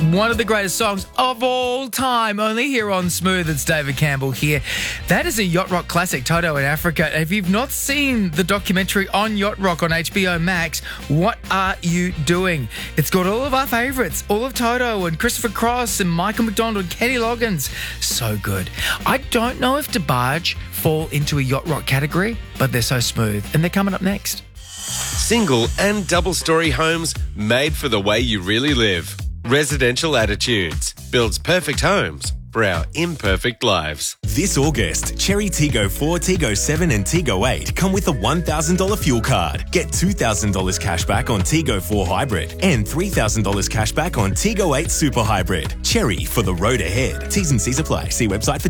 One of the greatest songs of all time, only here on Smooth. It's David Campbell here. That is a Yacht Rock classic, Toto in Africa. If you've not seen the documentary on Yacht Rock on HBO Max, what are you doing? It's got all of our favourites, all of Toto and Christopher Cross and Michael McDonald, Kenny Loggins. So good. I don't know if DeBarge fall into a Yacht Rock category, but they're so smooth. And they're coming up next. Single and double-story homes made for the way you really live. Residential Attitudes builds perfect homes for our imperfect lives. This August, Cherry Tiggo 4, Tiggo 7 and Tiggo 8 come with a $1,000 fuel card. Get $2,000 cash back on Tiggo 4 Hybrid and $3,000 cash back on Tiggo 8 Super Hybrid. Cherry for the road ahead. T's and C's apply. See website for